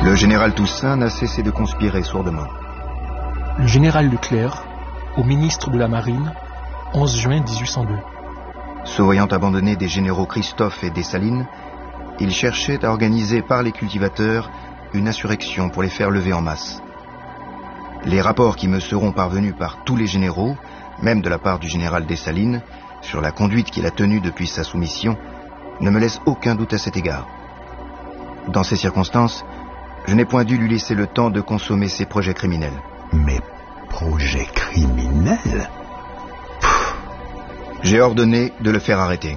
Le général Toussaint n'a cessé de conspirer sourdement. Le général Leclerc, au ministre de la Marine, 11 juin 1802. Se voyant abandonné des généraux Christophe et Dessalines, il cherchait à organiser par les cultivateurs une insurrection pour les faire lever en masse. Les rapports qui me seront parvenus par tous les généraux, même de la part du général Dessalines, sur la conduite qu'il a tenue depuis sa soumission, ne me laissent aucun doute à cet égard. Dans ces circonstances, je n'ai point dû lui laisser le temps de consommer ses projets criminels. Mais projets criminels? J'ai ordonné de le faire arrêter.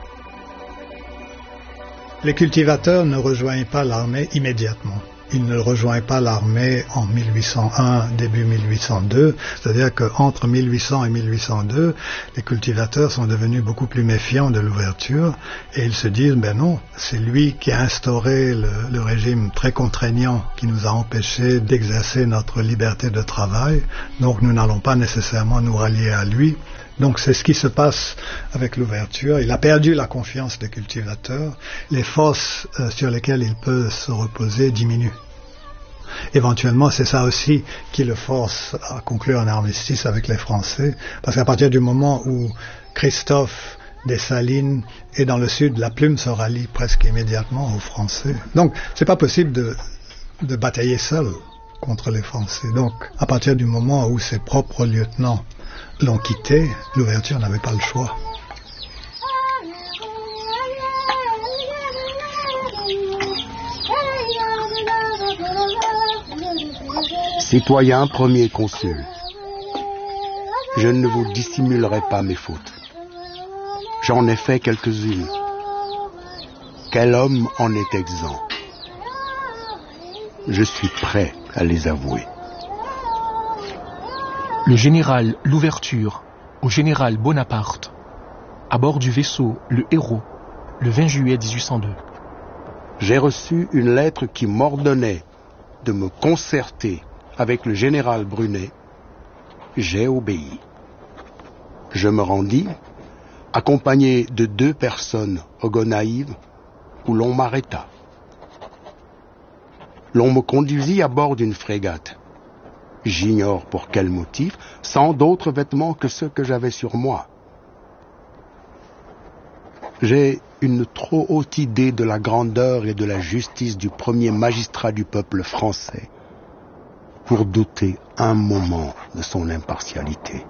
Les cultivateurs ne rejoignent pas l'armée immédiatement. Ils ne rejoignent pas l'armée en 1801, début 1802. C'est-à-dire qu'entre 1800 et 1802, les cultivateurs sont devenus beaucoup plus méfiants de l'ouverture et ils se disent, ben non, c'est lui qui a instauré le régime très contraignant qui nous a empêchés d'exercer notre liberté de travail. Donc nous n'allons pas nécessairement nous rallier à lui. Donc c'est ce qui se passe avec l'ouverture. Il a perdu la confiance des cultivateurs. Les forces sur lesquelles il peut se reposer diminuent. Éventuellement, c'est ça aussi qui le force à conclure un armistice avec les Français. Parce qu'à partir du moment où Christophe Dessalines est dans le sud, la Plume se rallie presque immédiatement aux Français. Donc c'est pas possible de batailler seul contre les Français. Donc à partir du moment où ses propres lieutenants l'ont quitté, l'ouverture n'avait pas le choix. Citoyen premier consul, je ne vous dissimulerai pas mes fautes. J'en ai fait quelques-unes. Quel homme en est exempt? Je suis prêt à les avouer. Le général Louverture au général Bonaparte, à bord du vaisseau Le Héros, le 20 juillet 1802. J'ai reçu une lettre qui m'ordonnait de me concerter avec le général Brunet. J'ai obéi. Je me rendis, accompagné de 2 personnes au Gonaïves, où l'on m'arrêta. L'on me conduisit à bord d'une frégate. J'ignore pour quel motif, sans d'autres vêtements que ceux que j'avais sur moi. J'ai une trop haute idée de la grandeur et de la justice du premier magistrat du peuple français pour douter un moment de son impartialité.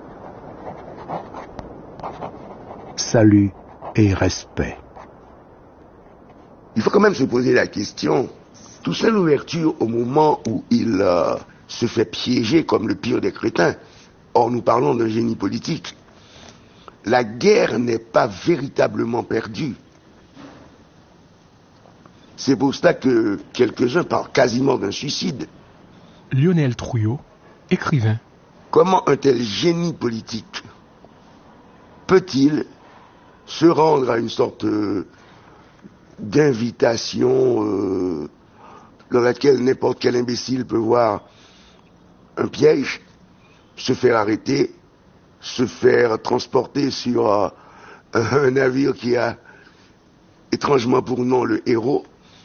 Salut et respect. Il faut quand même se poser la question, Toussaint Louverture, au moment où il se fait piéger comme le pire des crétins, or nous parlons d'un génie politique, la guerre n'est pas véritablement perdue. C'est pour cela que quelques-uns parlent quasiment d'un suicide. Lionel Trouillot, écrivain. Comment un tel génie politique peut-il se rendre à une sorte d'invitation dans laquelle n'importe quel imbécile peut voir un piège, se faire arrêter, se faire transporter sur un navire qui a étrangement pour nom le Héros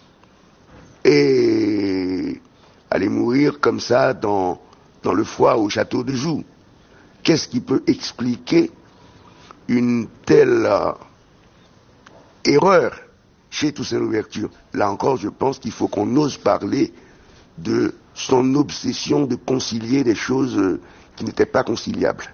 et aller mourir comme ça dans le foie au château de Joux. Qu'est-ce qui peut expliquer une telle erreur chez Toussaint Louverture? Là encore, je pense qu'il faut qu'on ose parler de son obsession de concilier des choses qui n'étaient pas conciliables.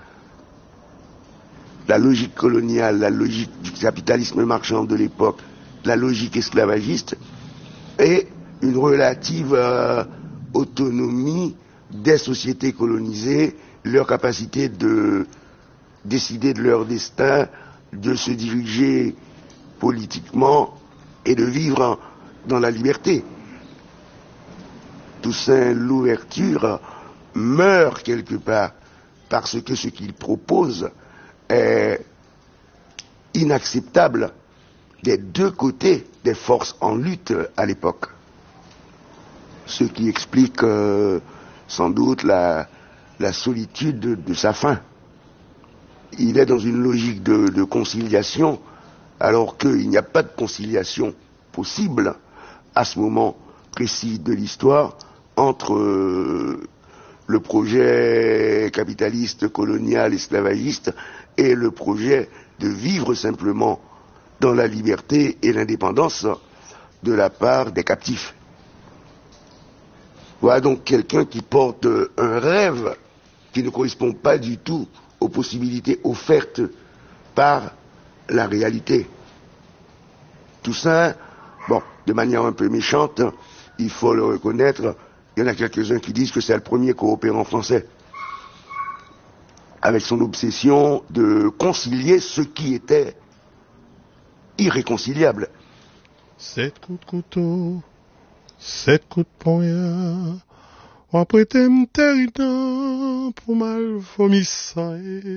La logique coloniale, la logique du capitalisme marchand de l'époque, la logique esclavagiste et une relative autonomie des sociétés colonisées, leur capacité de décider de leur destin, de se diriger politiquement et de vivre dans la liberté. Toussaint Louverture meurt quelque part parce que ce qu'il propose est inacceptable des deux côtés des forces en lutte à l'époque. Ce qui explique sans doute la solitude de sa fin. Il est dans une logique de conciliation, alors qu'il n'y a pas de conciliation possible à ce moment précis de l'histoire entre le projet capitaliste, colonial, esclavagiste et le projet de vivre simplement dans la liberté et l'indépendance de la part des captifs. Voilà donc quelqu'un qui porte un rêve qui ne correspond pas du tout aux possibilités offertes par la réalité. Toussaint, bon, de manière un peu méchante, il faut le reconnaître, il y en a quelques-uns qui disent que c'est le premier coopérant français, avec son obsession de concilier ce qui était irréconciliable. 7 coups de couteau, 7 coups de poignard, ou après t'es m'territant pour mal vomissant.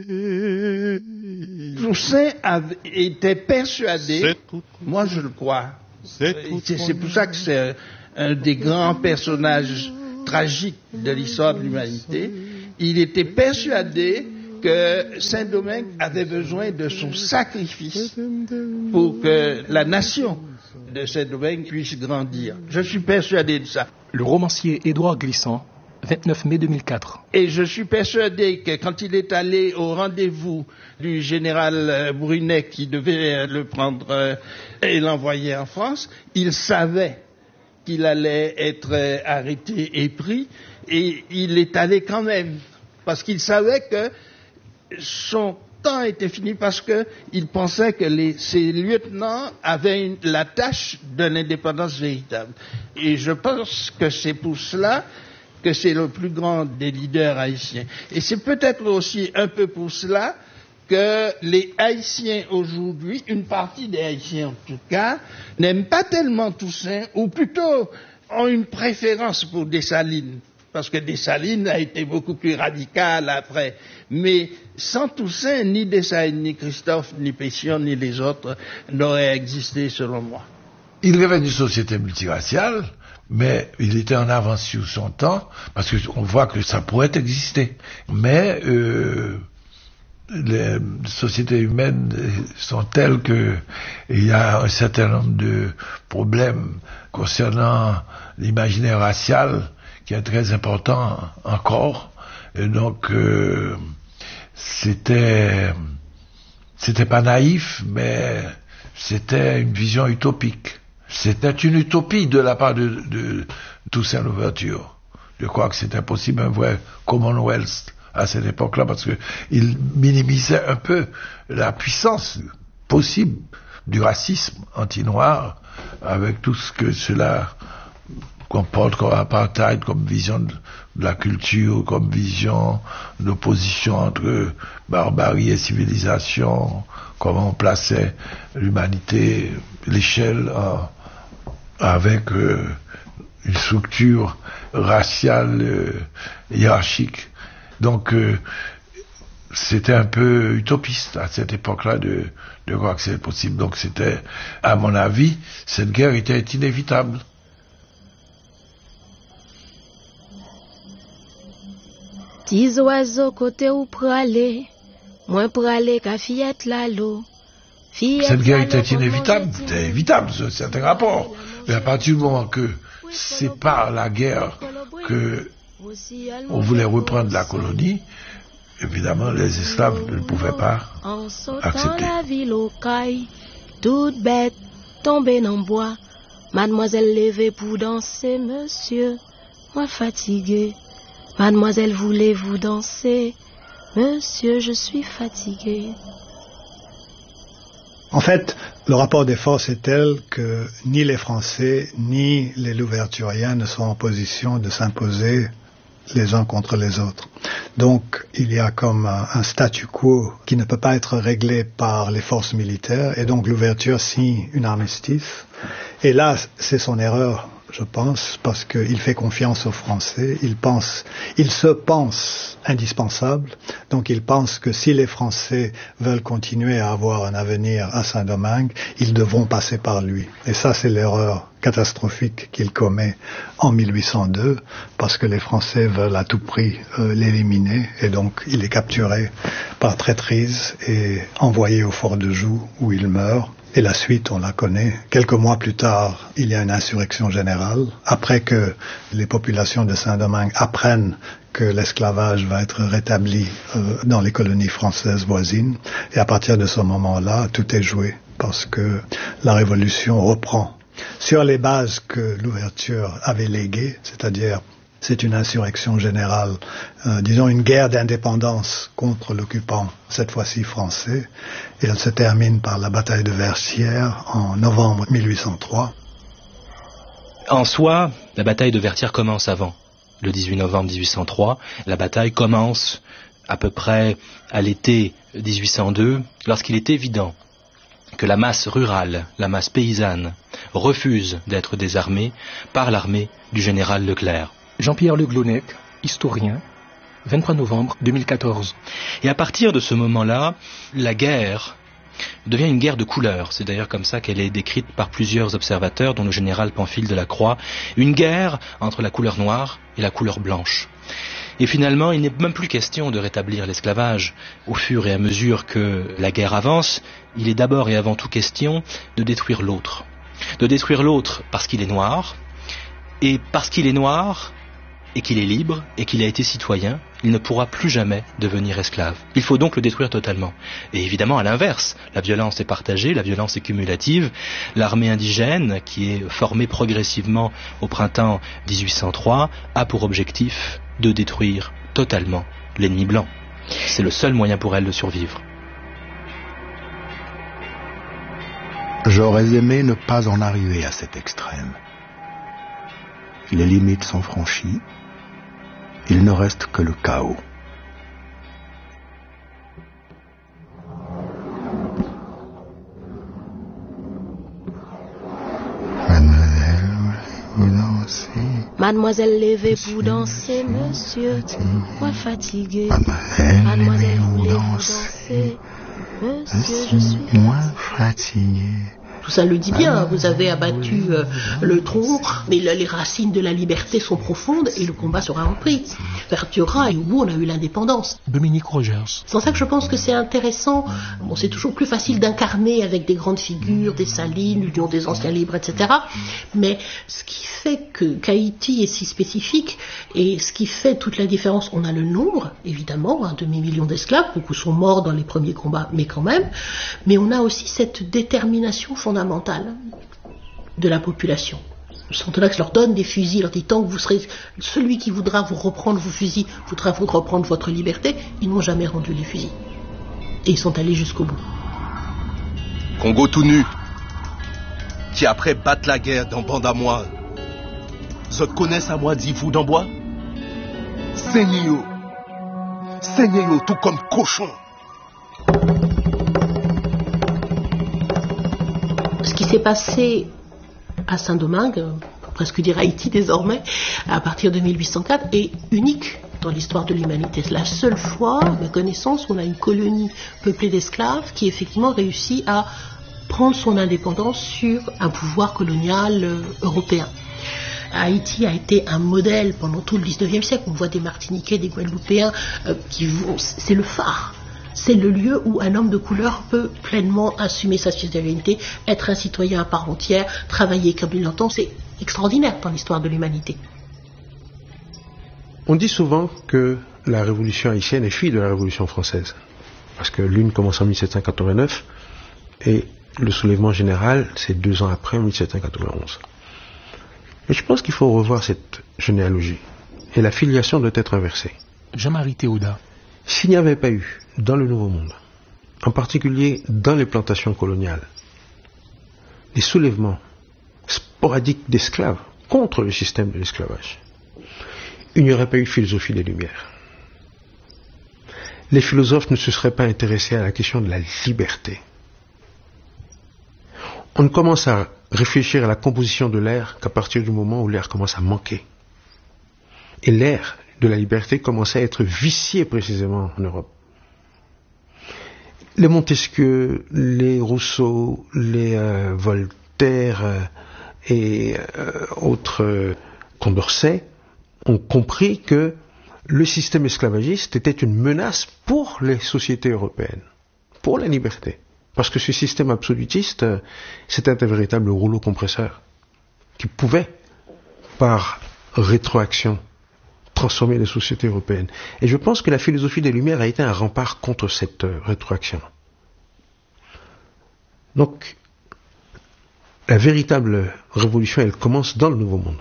Toussaint était persuadé, moi je le crois, c'est pour ça que c'est un des grands personnages tragiques de l'histoire de l'humanité. Il était persuadé que Saint-Domingue avait besoin de son sacrifice pour que la nation de Saint-Domingue puisse grandir. Je suis persuadé de ça. Le romancier Édouard Glissant, 29 mai 2004. Et je suis persuadé que quand il est allé au rendez-vous du général Brunet qui devait le prendre et l'envoyer en France, il savait qu'il allait être arrêté et pris, et il est allé quand même, parce qu'il savait que son temps était fini, parce qu'il pensait que ses lieutenants avaient la tâche de l'indépendance véritable. Et je pense que c'est pour cela que c'est le plus grand des leaders haïtiens. Et c'est peut-être aussi un peu pour cela que les Haïtiens aujourd'hui, une partie des Haïtiens en tout cas, n'aiment pas tellement Toussaint, ou plutôt ont une préférence pour Dessalines, parce que Dessalines a été beaucoup plus radical après. Mais sans Toussaint, ni Dessalines, ni Christophe, ni Pétion, ni les autres n'auraient existé selon moi. Il rêvait d'une société multiraciale, mais il était en avance sur son temps, parce qu'on voit que ça pourrait exister. Mais les sociétés humaines sont telles que il y a un certain nombre de problèmes concernant l'imaginaire racial qui est très important encore. Et donc c'était pas naïf, mais c'était une vision utopique. C'était une utopie de la part de Toussaint Louverture. Je crois que c'était possible un vrai Commonwealth à cette époque-là, parce que il minimisait un peu la puissance possible du racisme anti-noir, avec tout ce que cela comporte comme apartheid, comme vision de la culture, comme vision d'opposition entre barbarie et civilisation, comment on plaçait l'humanité, l'échelle avec une structure raciale hiérarchique. Donc c'était un peu utopiste à cette époque-là de croire que c'est possible. Donc c'était, à mon avis, cette guerre était inévitable. Dix oiseaux côté où praler, moins praler qu'à fillette la l'eau. Cette guerre était inévitable, c'était évitable, c'est un rapport. Mais à partir du moment que c'est par la guerre que on voulait reprendre la colonie, évidemment les esclaves ne pouvaient pas accepter. La ville aux cailles, toute bête, tombée dans le bois. Mademoiselle levée pour danser, monsieur, moi fatigué. Mademoiselle, voulez-vous danser? Monsieur, je suis fatigué. En fait, le rapport des forces est tel que ni les Français ni les Louverturiens ne sont en position de s'imposer les uns contre les autres. Donc, il y a comme un statu quo qui ne peut pas être réglé par les forces militaires, et donc l'ouverture signe une armistice. Et là, c'est son erreur, je pense, parce qu'il fait confiance aux Français, il se pense indispensable, donc il pense que si les Français veulent continuer à avoir un avenir à Saint-Domingue, ils devront passer par lui. Et ça, c'est l'erreur catastrophique qu'il commet en 1802, parce que les Français veulent à tout prix l'éliminer, et donc il est capturé par traîtrise et envoyé au fort de Joux, où il meurt. Et la suite, on la connaît. Quelques mois plus tard, il y a une insurrection générale. Après que les populations de Saint-Domingue apprennent que l'esclavage va être rétabli dans les colonies françaises voisines. Et à partir de ce moment-là, tout est joué parce que la révolution reprend sur les bases que l'ouverture avait léguées, c'est-à-dire c'est une insurrection générale, disons une guerre d'indépendance contre l'occupant, cette fois-ci français, et elle se termine par la bataille de Vertières en novembre 1803. En soi, la bataille de Vertières commence avant, le 18 novembre 1803. La bataille commence à peu près à l'été 1802, lorsqu'il est évident que la masse rurale, la masse paysanne, refuse d'être désarmée par l'armée du général Leclerc. Jean-Pierre Le Glonec, historien, 23 novembre 2014. Et à partir de ce moment-là, la guerre devient une guerre de couleurs. C'est d'ailleurs comme ça qu'elle est décrite par plusieurs observateurs, dont le général Pamphile de la Croix. Une guerre entre la couleur noire et la couleur blanche. Et finalement, il n'est même plus question de rétablir l'esclavage. Au fur et à mesure que la guerre avance, il est d'abord et avant tout question de détruire l'autre. De détruire l'autre parce qu'il est noir, et parce qu'il est noir, et qu'il est libre, et qu'il a été citoyen, il ne pourra plus jamais devenir esclave. Il faut donc le détruire totalement. Et évidemment, à l'inverse, la violence est partagée, la violence est cumulative. L'armée indigène, qui est formée progressivement au printemps 1803, a pour objectif de détruire totalement l'ennemi blanc. C'est le seul moyen pour elle de survivre. J'aurais aimé ne pas en arriver à cet extrême. Les limites sont franchies. Il ne reste que le chaos. Mademoiselle, vous dansez. Mademoiselle, levez pour danser, monsieur. Moi fatigué. Mademoiselle, voulez vous vous dansez. Monsieur, je suis moins fatigué. Tout ça le dit bien, vous avez abattu le tronc, mais les racines de la liberté sont profondes et le combat sera repris. Vertières et au bout on a eu l'indépendance. Dominique Rogers. C'est pour ça que je pense que c'est intéressant. Bon, c'est toujours plus facile d'incarner avec des grandes figures, des Salines, l'Union des anciens libres, etc. Mais ce qui fait qu'Haïti est si spécifique et ce qui fait toute la différence, on a le nombre, évidemment, un demi-million d'esclaves, beaucoup sont morts dans les premiers combats, mais quand même, mais on a aussi cette détermination fondamentale de la population. Sonthonax leur donne des fusils, leur dit tant que vous serez celui qui voudra vous reprendre vos fusils, voudra vous reprendre votre liberté. Ils n'ont jamais rendu les fusils. Et ils sont allés jusqu'au bout. Congo tout nu, qui après battre la guerre dans bande à moi, zot connaissent à moi dit vous dans bois. Seignez-yo tout comme cochon. Ce qui s'est passé à Saint-Domingue, on peut presque dire Haïti désormais, à partir de 1804, est unique dans l'histoire de l'humanité. C'est la seule fois, à ma connaissance, où on a une colonie peuplée d'esclaves qui effectivement réussit à prendre son indépendance sur un pouvoir colonial européen. Haïti a été un modèle pendant tout le 19e siècle. On voit des Martiniquais, des Guadeloupéens qui vont... C'est le phare. C'est le lieu où un homme de couleur peut pleinement assumer sa citoyenneté, être un citoyen à part entière, travailler comme il l'entend. C'est extraordinaire dans l'histoire de l'humanité. On dit souvent que la révolution haïtienne est fille de la révolution française. Parce que l'une commence en 1789 et le soulèvement général, c'est 2 ans après, en 1791. Mais je pense qu'il faut revoir cette généalogie. Et la filiation doit être inversée. Jean-Marie Théodat. S'il n'y avait pas eu, dans le Nouveau Monde, en particulier dans les plantations coloniales, des soulèvements sporadiques d'esclaves contre le système de l'esclavage, il n'y aurait pas eu philosophie des Lumières. Les philosophes ne se seraient pas intéressés à la question de la liberté. On ne commence à réfléchir à la composition de l'air qu'à partir du moment où l'air commence à manquer. Et l'air de la liberté commençait à être vicié précisément en Europe. Les Montesquieu, les Rousseau, les Voltaire et autres Condorcet ont compris que le système esclavagiste était une menace pour les sociétés européennes, pour la liberté. Parce que ce système absolutiste, c'était un véritable rouleau compresseur qui pouvait, par rétroaction, transformer les sociétés européennes. Et je pense que la philosophie des Lumières a été un rempart contre cette rétroaction. Donc, la véritable révolution, elle commence dans le Nouveau Monde.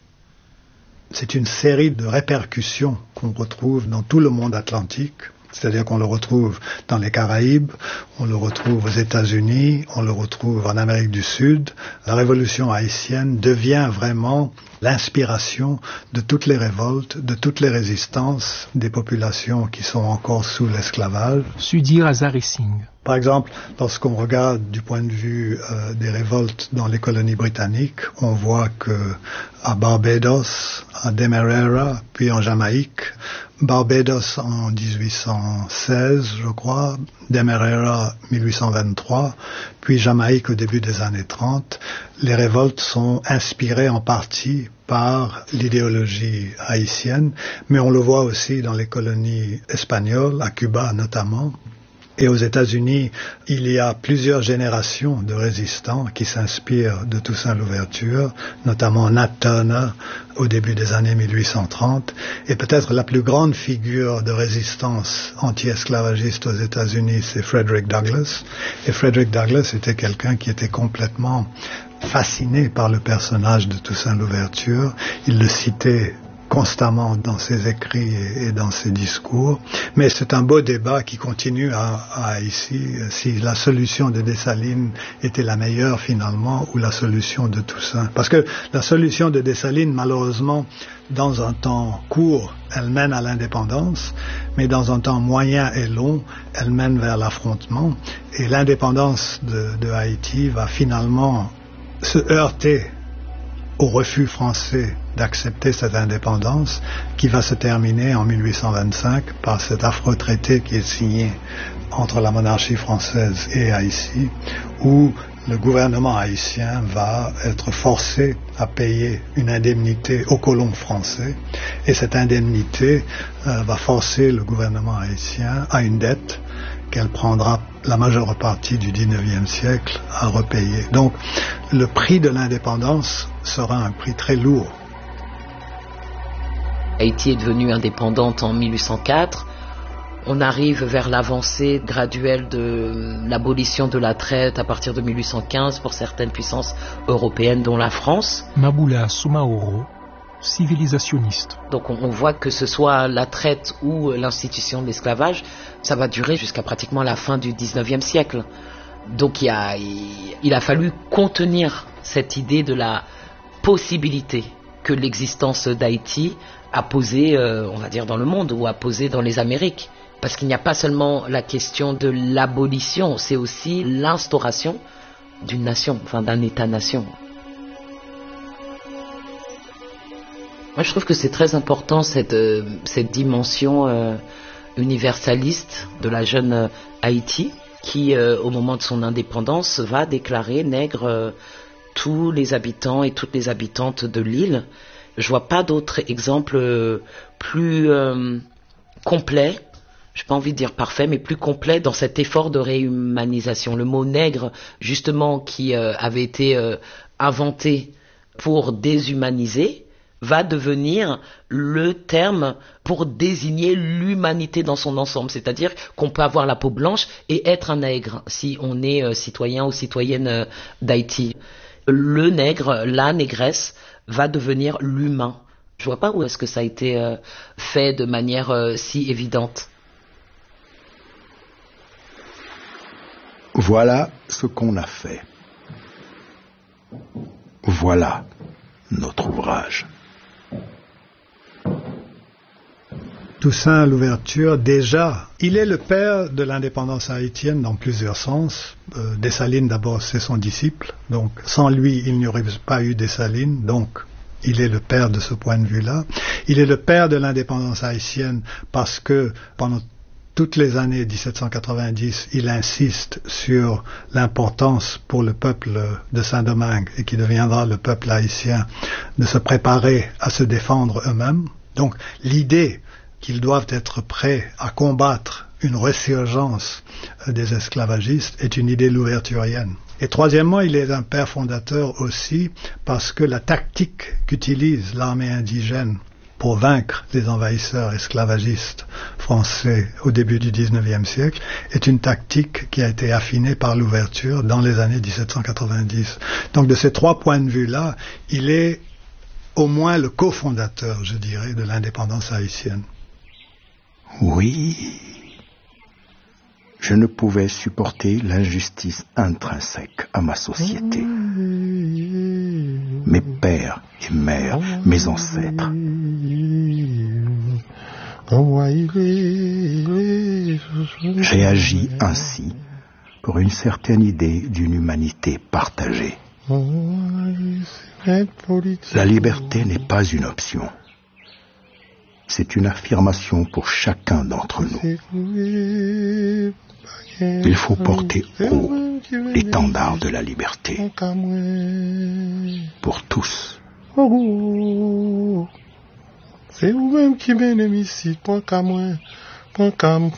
C'est une série de répercussions qu'on retrouve dans tout le monde atlantique. C'est-à-dire qu'on le retrouve dans les Caraïbes, on le retrouve aux États-Unis, on le retrouve en Amérique du Sud. La révolution haïtienne devient vraiment l'inspiration de toutes les révoltes, de toutes les résistances des populations qui sont encore sous l'esclavage. Sudir Azar Singh. Par exemple, lorsqu'on regarde du point de vue des révoltes dans les colonies britanniques, on voit que à Barbados, à Demerara, puis en Jamaïque, Barbados en 1816, je crois, Demerara 1823, puis Jamaïque au début des années 30, les révoltes sont inspirées en partie par l'idéologie haïtienne, mais on le voit aussi dans les colonies espagnoles, à Cuba notamment. Et aux États-Unis, il y a plusieurs générations de résistants qui s'inspirent de Toussaint Louverture, notamment Nat Turner au début des années 1830. Et peut-être la plus grande figure de résistance anti-esclavagiste aux États-Unis, c'est Frederick Douglass. Et Frederick Douglass était quelqu'un qui était complètement fasciné par le personnage de Toussaint Louverture. Il le citait constamment dans ses écrits et dans ses discours. Mais c'est un beau débat qui continue à ici, si la solution de Dessalines était la meilleure finalement ou la solution de Toussaint. Parce que la solution de Dessalines, malheureusement, dans un temps court, elle mène à l'indépendance, mais dans un temps moyen et long, elle mène vers l'affrontement. Et l'indépendance de Haïti va finalement se heurter au refus français d'accepter cette indépendance qui va se terminer en 1825 par cet affreux traité qui est signé entre la monarchie française et Haïti, où le gouvernement haïtien va être forcé à payer une indemnité aux colons français, et cette indemnité va forcer le gouvernement haïtien à une dette qu'elle prendra la majeure partie du XIXe siècle à repayer. Donc, le prix de l'indépendance sera un prix très lourd. Haïti est devenue indépendante en 1804. On arrive vers l'avancée graduelle de l'abolition de la traite à partir de 1815 pour certaines puissances européennes, dont la France. Maboula Soumaoro, civilisationniste. Donc on voit que ce soit la traite ou l'institution de l'esclavage, ça va durer jusqu'à pratiquement la fin du 19e siècle. Donc il a fallu contenir cette idée de la possibilité que l'existence d'Haïti a posée, on va dire, dans le monde ou a posée dans les Amériques. Parce qu'il n'y a pas seulement la question de l'abolition, c'est aussi l'instauration d'une nation, enfin d'un État-nation. Moi, je trouve que c'est très important cette dimension universaliste de la jeune Haïti qui, au moment de son indépendance, va déclarer nègre tous les habitants et toutes les habitantes de l'île. Je vois pas d'autres exemples plus complets. Je n'ai pas envie de dire parfait, mais plus complet dans cet effort de réhumanisation. Le mot nègre, justement, qui avait été inventé pour déshumaniser, va devenir le terme pour désigner l'humanité dans son ensemble. C'est-à-dire qu'on peut avoir la peau blanche et être un nègre si on est citoyen ou citoyenne d'Haïti. Le nègre, la négresse, va devenir l'humain. Je vois pas où est-ce que ça a été fait de manière si évidente. Voilà ce qu'on a fait. Voilà notre ouvrage. Toussaint Louverture, déjà, il est le père de l'indépendance haïtienne dans plusieurs sens. Dessalines, d'abord, c'est son disciple. Donc, sans lui, il n'y aurait pas eu Dessalines. Donc, il est le père de ce point de vue-là. Il est le père de l'indépendance haïtienne parce que, pendant toutes les années 1790, il insiste sur l'importance pour le peuple de Saint-Domingue, et qui deviendra le peuple haïtien, de se préparer à se défendre eux-mêmes. Donc l'idée qu'ils doivent être prêts à combattre une résurgence des esclavagistes est une idée louverturienne. Et troisièmement, il est un père fondateur aussi parce que la tactique qu'utilise l'armée indigène pour vaincre les envahisseurs esclavagistes français au début du XIXe siècle est une tactique qui a été affinée par l'ouverture dans les années 1790. Donc de ces trois points de vue-là, il est au moins le cofondateur, je dirais, de l'indépendance haïtienne. Oui, je ne pouvais supporter l'injustice intrinsèque à ma société. Mes pères et mères, mes ancêtres. J'ai agi ainsi pour une certaine idée d'une humanité partagée. La liberté n'est pas une option. C'est une affirmation pour chacun d'entre nous. Il faut porter haut l'étendard de la liberté. Pour tous. C'est vous-même qui m'aimez ici, point qu'à moi.